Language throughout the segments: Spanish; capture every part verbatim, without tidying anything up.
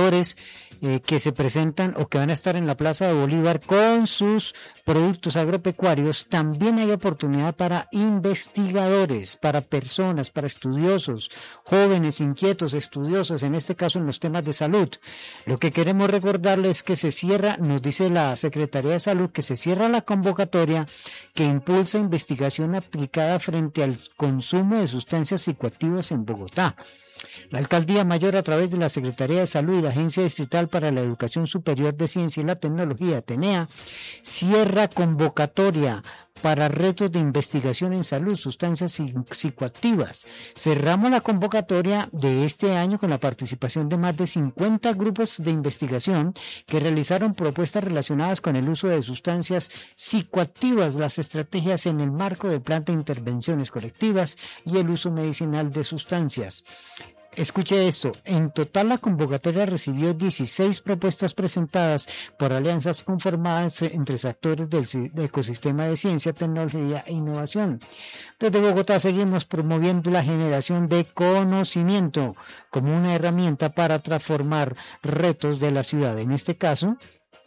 investigadores eh, que se presentan o que van a estar en la Plaza de Bolívar con sus productos agropecuarios. También hay oportunidad para investigadores, para personas, para estudiosos, jóvenes, inquietos, estudiosos, en este caso en los temas de salud. Lo que queremos recordarles es que se cierra, nos dice la Secretaría de Salud, que se cierra la convocatoria que impulsa investigación aplicada frente al consumo de sustancias psicoactivas en Bogotá. La Alcaldía Mayor, a través de la Secretaría de Salud y la Agencia Distrital para la Educación Superior de Ciencia y la Tecnología, Atenea, cierra convocatoria para retos de investigación en salud, sustancias psicoactivas. Cerramos la convocatoria de este año con la participación de más de cincuenta grupos de investigación que realizaron propuestas relacionadas con el uso de sustancias psicoactivas, las estrategias en el marco del plan de intervenciones colectivas y el uso medicinal de sustancias. Escuche esto, en total la convocatoria recibió dieciséis propuestas presentadas por alianzas conformadas entre actores del ecosistema de ciencia, tecnología e innovación. Desde Bogotá seguimos promoviendo la generación de conocimiento como una herramienta para transformar retos de la ciudad. En este caso,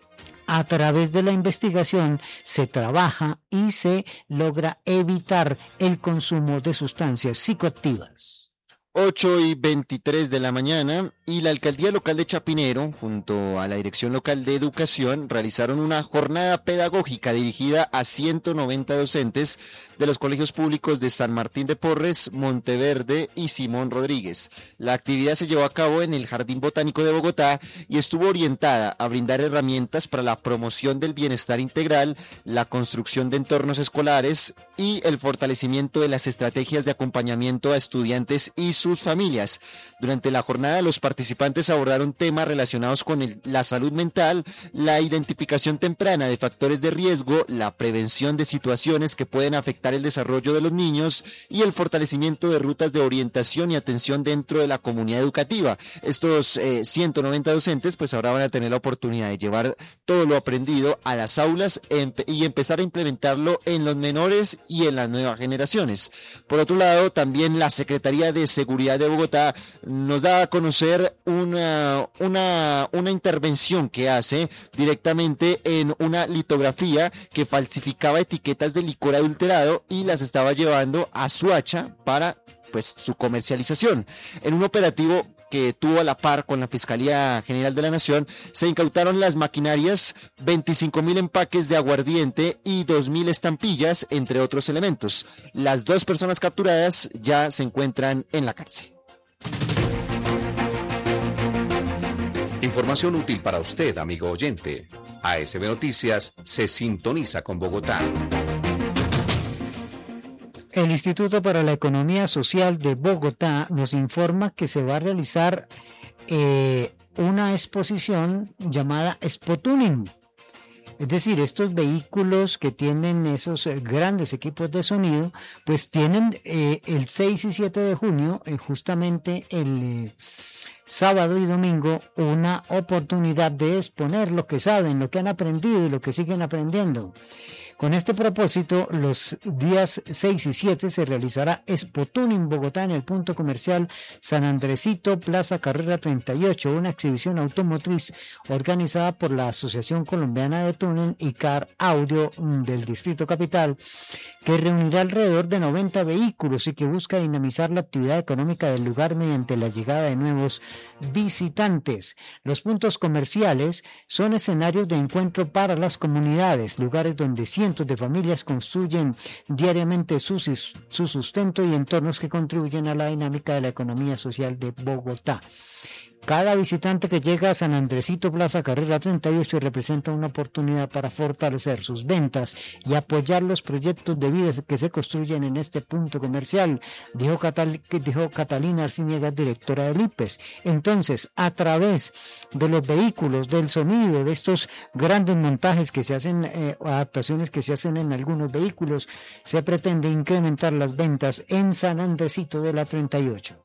a través de la investigación se trabaja y se logra evitar el consumo de sustancias psicoactivas. ocho y veintitrés de la mañana, y la Alcaldía Local de Chapinero, junto a la Dirección Local de Educación, realizaron una jornada pedagógica dirigida a ciento noventa docentes de los colegios públicos de San Martín de Porres, Monteverde y Simón Rodríguez. La actividad se llevó a cabo en el Jardín Botánico de Bogotá y estuvo orientada a brindar herramientas para la promoción del bienestar integral, la construcción de entornos escolares y el fortalecimiento de las estrategias de acompañamiento a estudiantes y sus familias. Durante la jornada, los participantes abordaron temas relacionados con el, la salud mental, la identificación temprana de factores de riesgo, la prevención de situaciones que pueden afectar el desarrollo de los niños y el fortalecimiento de rutas de orientación y atención dentro de la comunidad educativa. Estos eh, ciento noventa docentes pues ahora van a tener la oportunidad de llevar todo lo aprendido a las aulas empe- y empezar a implementarlo en los menores y en las nuevas generaciones. Por otro lado, también la Secretaría de Seguridad de Bogotá nos da a conocer una, una, una intervención que hace directamente en una litografía que falsificaba etiquetas de licor adulterado y las estaba llevando a Suacha para pues su comercialización. En un operativo que tuvo a la par con la Fiscalía General de la Nación, se incautaron las maquinarias, veinticinco mil empaques de aguardiente y dos mil estampillas, entre otros elementos. Las dos personas capturadas ya se encuentran en la cárcel. Información útil para usted, amigo oyente. A S B Noticias se sintoniza con Bogotá. El Instituto para la Economía Social de Bogotá nos informa que se va a realizar eh, una exposición llamada Spotuning. Es decir, estos vehículos que tienen esos grandes equipos de sonido, pues tienen eh, el seis y siete de junio, eh, justamente el eh, sábado y domingo, una oportunidad de exponer lo que saben, lo que han aprendido y lo que siguen aprendiendo. Con este propósito, los días seis y siete se realizará Spotuning Bogotá en el punto comercial San Andresito, Plaza Carrera treinta y ocho, una exhibición automotriz organizada por la Asociación Colombiana de Tuning y Car Audio del Distrito Capital, que reunirá alrededor de noventa vehículos y que busca dinamizar la actividad económica del lugar mediante la llegada de nuevos visitantes. Los puntos comerciales son escenarios de encuentro para las comunidades, lugares donde cientos de familias construyen diariamente su, su sustento y entornos que contribuyen a la dinámica de la economía social de Bogotá. Cada visitante que llega a San Andresito, Plaza Carrera treinta y ocho, representa una oportunidad para fortalecer sus ventas y apoyar los proyectos de vida que se construyen en este punto comercial, dijo, Catal, dijo Catalina Arciniega, directora del I P E S. Entonces, a través de los vehículos, del sonido, de estos grandes montajes que se hacen, eh, adaptaciones que se hacen en algunos vehículos, se pretende incrementar las ventas en San Andresito de la treinta y ocho.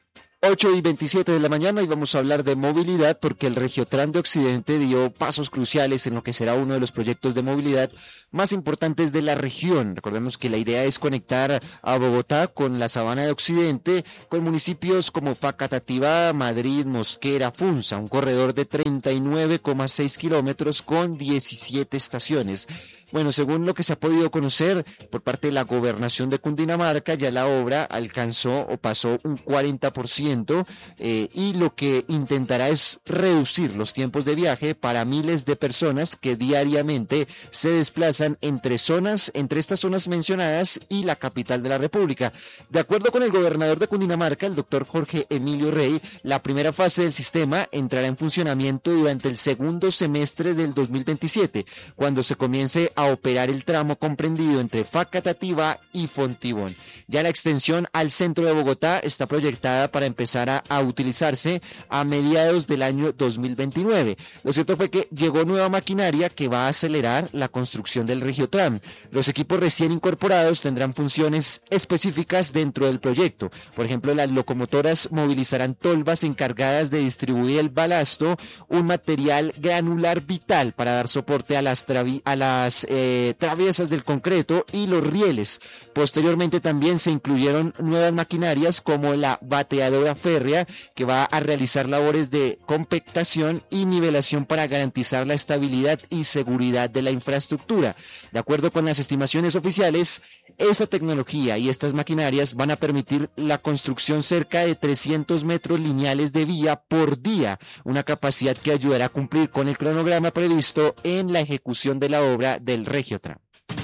ocho y veintisiete de la mañana y vamos a hablar de movilidad porque el Regiotran de Occidente dio pasos cruciales en lo que será uno de los proyectos de movilidad más importantes de la región. Recordemos que la idea es conectar a Bogotá con la Sabana de Occidente, con municipios como Facatativá, Madrid, Mosquera, Funza, un corredor de treinta y nueve coma seis kilómetros con diecisiete estaciones. Bueno, según lo que se ha podido conocer por parte de la Gobernación de Cundinamarca, ya la obra alcanzó o pasó un cuarenta por ciento eh, y lo que intentará es reducir los tiempos de viaje para miles de personas que diariamente se desplazan entre zonas, entre estas zonas mencionadas y la capital de la República. De acuerdo con el gobernador de Cundinamarca, el doctor Jorge Emilio Rey, la primera fase del sistema entrará en funcionamiento durante el segundo semestre del dos mil veintisiete, cuando se comience a operar el tramo comprendido entre Facatativá y Fontibón. Ya la extensión al centro de Bogotá está proyectada para empezar a, a utilizarse a mediados del año dos mil veintinueve. Lo cierto fue que llegó nueva maquinaria que va a acelerar la construcción del Regiotran. Los equipos recién incorporados tendrán funciones específicas dentro del proyecto. Por ejemplo, las locomotoras movilizarán tolvas encargadas de distribuir el balasto, un material granular vital para dar soporte a las, travi- a las eh, traviesas del concreto y los rieles. Posteriormente también se incluyeron nuevas maquinarias como la bateadora férrea, que va a realizar labores de compactación y nivelación para garantizar la estabilidad y seguridad de la infraestructura. De acuerdo con las estimaciones oficiales, esta tecnología y estas maquinarias van a permitir la construcción cerca de trescientos metros lineales de vía por día, una capacidad que ayudará a cumplir con el cronograma previsto en la ejecución de la obra del Regiotran.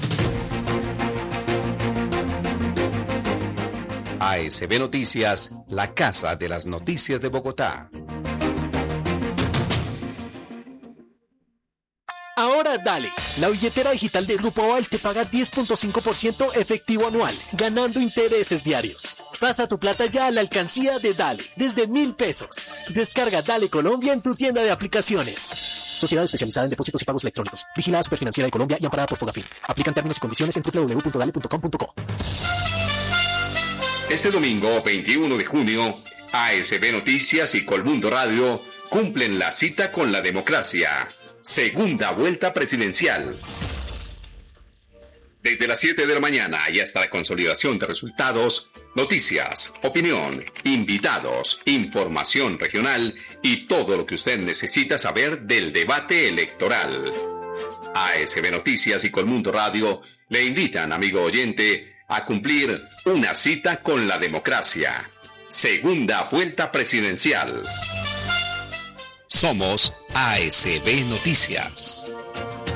A S B Noticias, la casa de las noticias de Bogotá. Ahora dale, la billetera digital de Grupo Aval te paga diez punto cinco por ciento efectivo anual, ganando intereses diarios. Pasa tu plata ya a la alcancía de Dale, desde mil pesos. Descarga Dale Colombia en tu tienda de aplicaciones. Sociedad especializada en depósitos y pagos electrónicos. Vigilada Superfinanciera de Colombia y amparada por Fogafín. Aplican términos y condiciones en doble u doble u doble u punto dale punto com punto co. Este domingo veintiuno de junio, A S B Noticias y Colmundo Radio cumplen la cita con la democracia. Segunda vuelta presidencial. Desde las siete de la mañana y hasta la consolidación de resultados, noticias, opinión, invitados, información regional y todo lo que usted necesita saber del debate electoral. A S B Noticias y Colmundo Radio le invitan, amigo oyente, a cumplir una cita con la democracia. Segunda vuelta presidencial. Somos A S B Noticias.